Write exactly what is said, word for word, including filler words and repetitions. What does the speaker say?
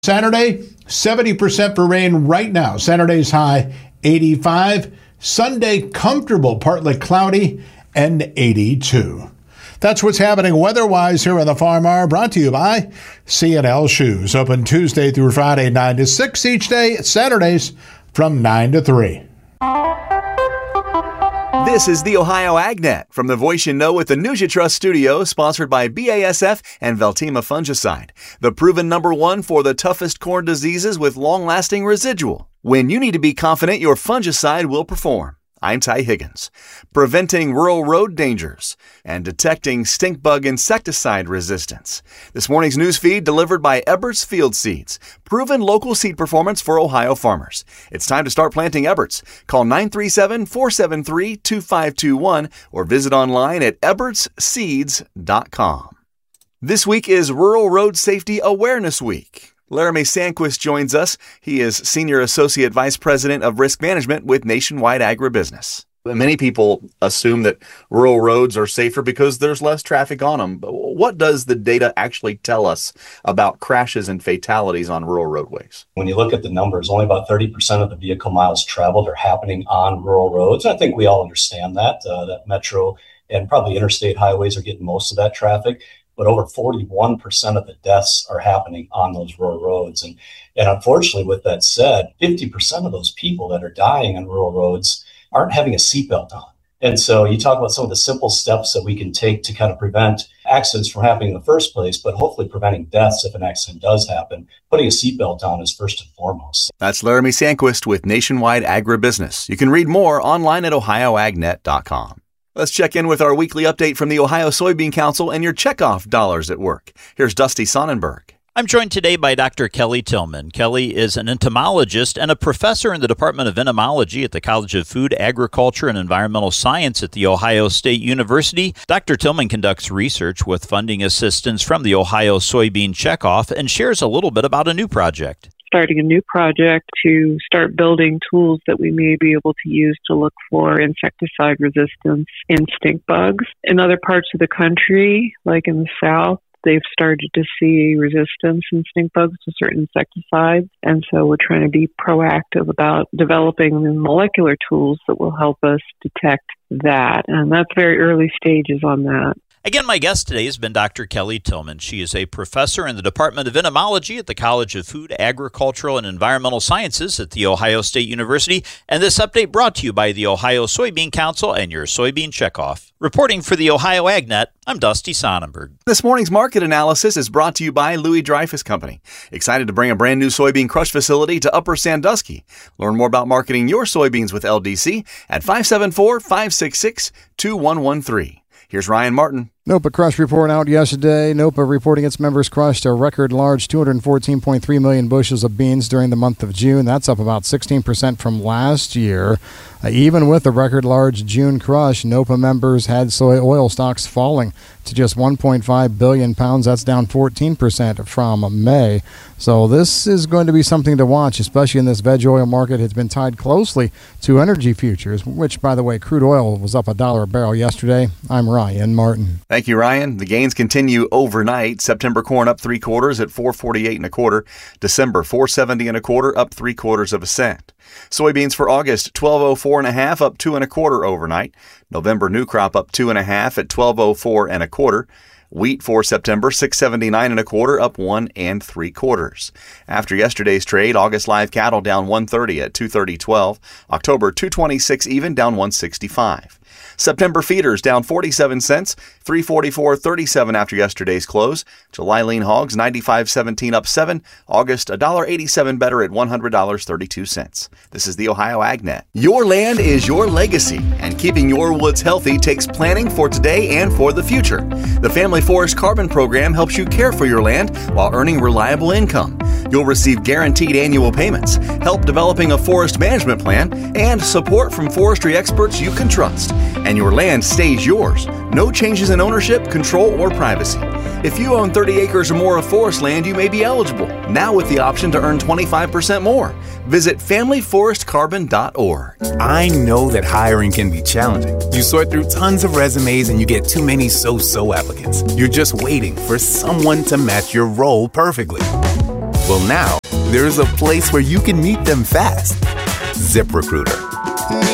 Saturday, seventy percent for rain right now. Saturday's high, eighty-five. Sunday, comfortable, partly cloudy, and eighty-two. That's what's happening weather-wise here on the Farm Hour, brought to you by C and L Shoes. Open Tuesday through Friday, nine to six each day. Saturdays from nine to three. This is the Ohio AgNet from the Voice You Know with the News You Trust studio, sponsored by B A S F and Veltima Fungicide, the proven number one for the toughest corn diseases with long-lasting residual. When you need to be confident your fungicide will perform. I'm Ty Higgins. Preventing rural road dangers and detecting stink bug insecticide resistance. This morning's news feed delivered by Eberts Field Seeds, proven local seed performance for Ohio farmers. It's time to start planting Eberts. Call nine three seven, four seven three, two five two one or visit online at eberts seeds dot com. This week is Rural Road Safety Awareness Week. Laramie Sandquist joins us. He is Senior Associate Vice President of Risk Management with Nationwide Agribusiness. Many people assume that rural roads are safer because there's less traffic on them. But what does the data actually tell us about crashes and fatalities on rural roadways? When you look at the numbers, only about thirty percent of the vehicle miles traveled are happening on rural roads. I think we all understand that, uh, that metro and probably interstate highways are getting most of that traffic. But over forty-one percent of the deaths are happening on those rural roads. And, and unfortunately, with that said, fifty percent of those people that are dying on rural roads aren't having a seatbelt on. And so you talk about some of the simple steps that we can take to kind of prevent accidents from happening in the first place, but hopefully preventing deaths if an accident does happen. Putting a seatbelt on is first and foremost. That's Laramie Sandquist with Nationwide Agribusiness. You can read more online at ohio ag net dot com. Let's check in with our weekly update from the Ohio Soybean Council and your checkoff dollars at work. Here's Dusty Sonnenberg. I'm joined today by Doctor Kelly Tillman. Kelly is an entomologist and a professor in the Department of Entomology at the College of Food, Agriculture, and Environmental Science at The Ohio State University. Doctor Tillman conducts research with funding assistance from the Ohio Soybean Checkoff and shares a little bit about a new project. Starting a new project to start building tools that we may be able to use to look for insecticide resistance in stink bugs. In other parts of the country, like in the South, they've started to see resistance in stink bugs to certain insecticides. And so we're trying to be proactive about developing the molecular tools that will help us detect that. And that's very early stages on that. Again, my guest today has been Doctor Kelly Tillman. She is a professor in the Department of Entomology at the College of Food, Agricultural, and Environmental Sciences at The Ohio State University. And this update brought to you by the Ohio Soybean Council and your Soybean Checkoff. Reporting for the Ohio AgNet, I'm Dusty Sonnenberg. This morning's market analysis is brought to you by Louis Dreyfus Company. Excited to bring a brand new soybean crush facility to Upper Sandusky. Learn more about marketing your soybeans with L D C at five seven four, five six six, two one one three. Here's Ryan Martin. NOPA crush report out yesterday. NOPA reporting its members crushed a record large two hundred fourteen point three million bushels of beans during the month of June. That's up about sixteen percent from last year. Uh, even with the record large June crush, NOPA members had soy oil stocks falling to just one point five billion pounds. That's down fourteen percent from May. So this is going to be something to watch, especially in this veg oil market. It's been tied closely to energy futures, which, by the way, crude oil was up a dollar a barrel yesterday. I'm Ryan Martin. Thank you, Ryan. The gains continue overnight. September corn up three quarters at four forty-eight and a quarter. December four seventy and a quarter, up three quarters of a cent. Soybeans for August twelve oh four and a half, up two and a quarter overnight. November new crop up two and a half at twelve oh four and a quarter. Wheat for September, six seventy-nine and a quarter, up one and three quarters. After yesterday's trade, August live cattle down one thirty at two thirty twelve. October two twenty-six even, down one sixty-five. September feeders down forty-seven cents, three forty-four thirty-seven after yesterday's close. July lean hogs ninety-five seventeen up seven. August one dollar eighty-seven better at one hundred dollars and thirty-two cents. This is the Ohio AgNet. Your land is your legacy, and keeping your woods healthy takes planning for today and for the future. The Family Forest Carbon Program helps you care for your land while earning reliable income. You'll receive guaranteed annual payments, help developing a forest management plan, and support from forestry experts you can trust. And your land stays yours. No changes in ownership, control, or privacy. If you own thirty acres or more of forest land, you may be eligible, now with the option to earn twenty-five percent more. Visit family forest carbon dot org. I know that hiring can be challenging. You sort through tons of resumes and you get too many so-so applicants. You're just waiting for someone to match your role perfectly. Well, now there's a place where you can meet them fast. ZipRecruiter.